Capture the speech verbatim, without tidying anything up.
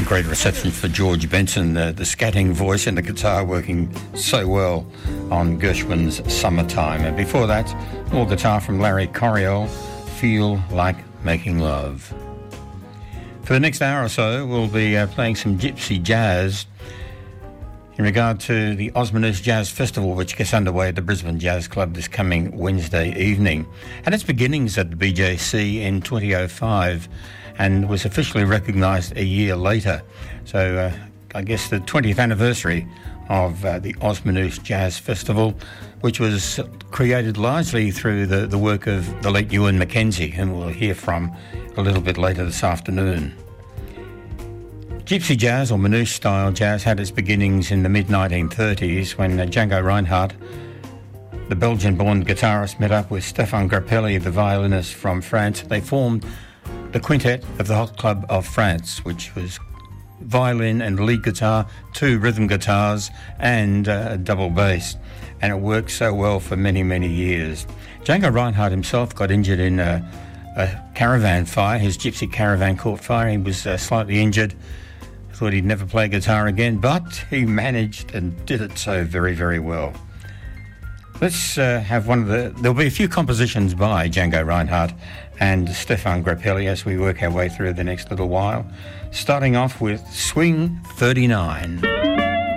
great reception for George Benson, the, the scatting voice and the guitar working so well on Gershwin's Summertime. And before that, more guitar from Larry Coryell, Feel Like Making Love. For the next hour or so, we'll be uh, playing some gypsy jazz in regard to the Osmonoosh Jazz Festival, which gets underway at the Brisbane Jazz Club this coming Wednesday evening. And its beginnings at the B J C in twenty oh five and was officially recognised a year later. So uh, I guess the twentieth anniversary of uh, the Osmonoosh Jazz Festival, which was created largely through the, the work of the late Ewan Mackenzie, whom we'll hear from a little bit later this afternoon. Gypsy jazz, or Manouche-style jazz, had its beginnings in the mid nineteen thirties when uh, Django Reinhardt, the Belgian-born guitarist, met up with Stéphane Grappelli, the violinist from France. They formed the Quintet of the Hot Club of France, which was violin and lead guitar, two rhythm guitars and uh, a double bass. And it worked so well for many, many years. Django Reinhardt himself got injured in a, a caravan fire. His gypsy caravan caught fire. He was uh, slightly injured. Thought he'd never play guitar again, but he managed and did it so very, very well. Let's uh, have one of the... There'll be a few compositions by Django Reinhardt and Stéphane Grappelli as we work our way through the next little while. Starting off with Swing thirty-nine.